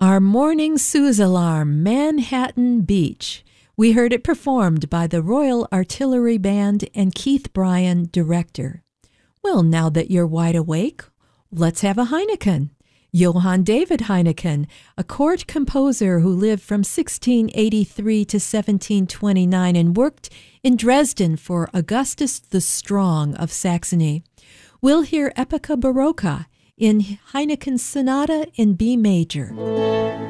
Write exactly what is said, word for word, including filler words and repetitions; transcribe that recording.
Our morning Suze alarm, Manhattan Beach. We heard it performed by the Royal Artillery Band and Keith Bryan, director. Well, now that you're wide awake, let's have a Heineken. Johann David Heineken, a court composer who lived from sixteen eighty-three to seventeen twenty-nine and worked in Dresden for Augustus the Strong of Saxony. We'll hear Epica Barocca in Heineken's Sonata in B major.